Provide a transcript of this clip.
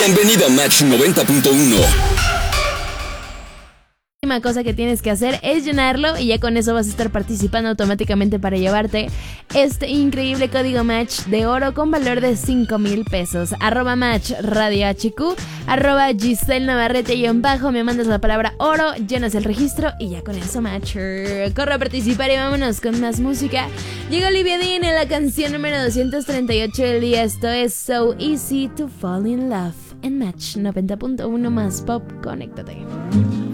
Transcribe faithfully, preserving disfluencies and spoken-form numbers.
Bienvenido a Match noventa punto uno. La última cosa que tienes que hacer es llenarlo y ya con eso vas a estar participando automáticamente para llevarte este increíble código Match de oro con valor de cinco mil pesos. Arroba Match Radio H Q, arroba Giselle Navarrete y en bajo me mandas la palabra oro, llenas el registro y ya con eso Match. Corre a participar y vámonos con más música. Llega Olivia Dean en la canción número doscientos treinta y ocho del día. Esto es So Easy to Fall in Love en Match noventa punto uno más Pop. Conéctate.